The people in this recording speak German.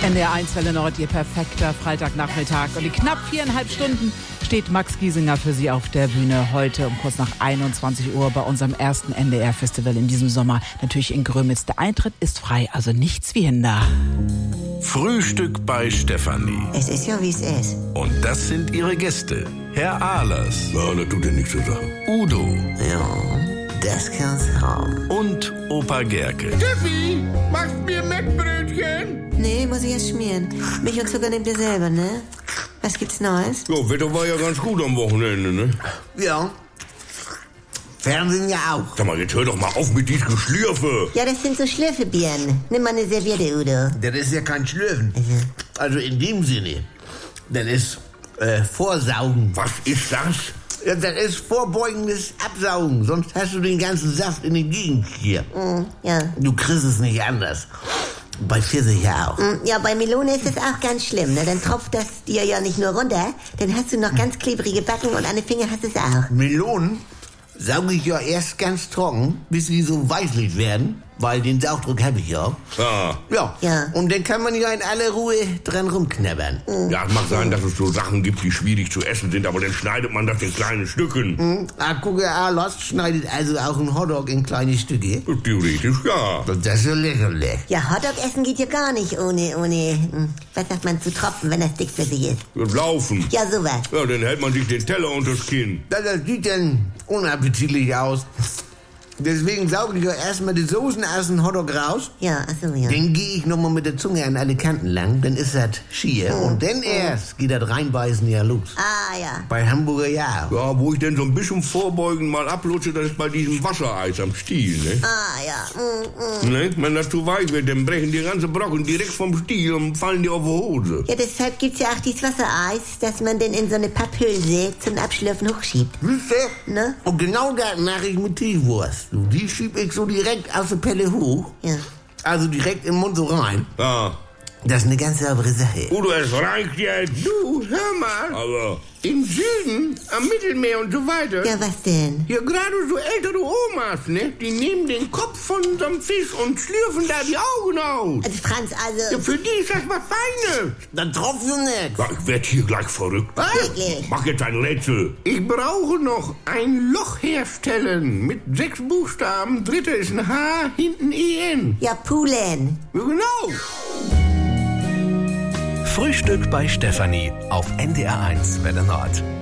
NDR 1 Welle Nord, Ihr perfekter Freitagnachmittag. Und in knapp 4,5 Stunden steht Max Giesinger für Sie auf der Bühne. Heute um kurz nach 21 Uhr bei unserem ersten NDR-Festival in diesem Sommer. Natürlich in Grömitz. Der Eintritt ist frei, also nichts wie Hinder. Frühstück bei Stefanie. Es ist ja, wie es ist. Und das sind ihre Gäste. Herr Ahlers. Ja, das tut dir nichts zu sagen. Udo. Ja, das kann's haben. Und Opa Gerke. Steffi, machst mir Mettbrötchen? Nee, muss ich erst schmieren. Milch und Zucker nehmt ihr selber, ne? Was gibt's Neues? Ja, Wetter war ja ganz gut am Wochenende, ne? Ja. Fernsehen ja auch. Sag mal, jetzt hör doch mal auf mit diesem Geschlürfe. Ja, das sind so Schlürfebieren. Nimm mal eine Serviette, Udo. Das ist ja kein Schlürfen. Also in dem Sinne. Das ist Vorsaugen. Was ist das? Ja, das ist vorbeugendes Absaugen. Sonst hast du den ganzen Saft in den Gegend hier. Ja. Du kriegst es nicht anders. Bei Pfirsich ja auch. Ja, bei Melone ist es auch ganz schlimm, ne? Dann tropft das dir ja nicht nur runter, dann hast du noch ganz klebrige Backen und an den Fingern hast du es auch. Melonen sauge ich ja erst ganz trocken, bis sie so weißlich werden. Weil den Saugdruck habe ich ja. Ja. Ja. Und dann kann man ja in aller Ruhe dran rumknabbern. Ja, es mag sein, dass es so Sachen gibt, die schwierig zu essen sind, aber dann schneidet man das in kleine Stücken. Guck, Lost schneidet also auch einen Hotdog in kleine Stücke. Theoretisch, ja. Das ist ja lächerlich. Ja, Hotdog essen geht ja gar nicht ohne, was sagt man, zu tropfen, wenn das dick für sich ist. Und laufen. Ja, sowas. Ja, dann hält man sich den Teller unters Kinn. Das sieht dann unappetitlich aus. Deswegen sauge ich ja erstmal die Soßen aus dem Hotdog raus. Ja, achso, ja. Dann gehe ich nochmal mit der Zunge an alle Kanten lang. Dann ist das schier. Und dann erst geht das Reinbeißen ja los. Ah, ja. Bei Hamburger ja. Ja, wo ich denn so ein bisschen vorbeugen mal ablutsche, das ist bei diesem Wassereis am Stiel, ne? Ah, ja. Ne? Wenn das zu weich wird, dann brechen die ganzen Brocken direkt vom Stiel und fallen dir auf die Hose. Ja, deshalb gibt's ja auch dieses Wassereis, dass man den in so eine Papphülse zum Abschlürfen hochschiebt. Siehste? Ne? Und genau das mache ich mit Teewurst. Die schieb ich so direkt aus der Pelle hoch. Ja. Also direkt im Mund so rein. Ja. Das ist eine ganz saubere Sache. Udo, es reicht jetzt. Du, hör mal. Aber im Süden, am Mittelmeer und so weiter. Ja, was denn? Ja, gerade so ältere Omas, ne? Die nehmen den Kopf von so einem Fisch und schlürfen da die Augen aus. Also, Franz, Ja, für die ist das was Feines. Dann tropft du nicht. Ja, ich werd hier gleich verrückt. Wirklich? Mach jetzt ein Rätsel. Ich brauche noch ein Loch herstellen mit 6 Buchstaben. Dritter ist ein H, hinten EN. Ja, Pulen. Ja, genau. Frühstück bei Stefanie auf NDR 1 Welle Nord.